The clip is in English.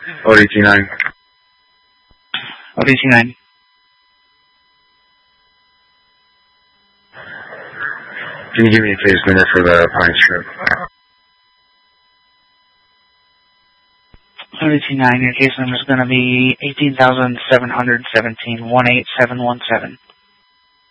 ODT9. ODT9. Can you give me a case number for the Pine Strip? ODT9, your case number is going to be 18,717, 18717.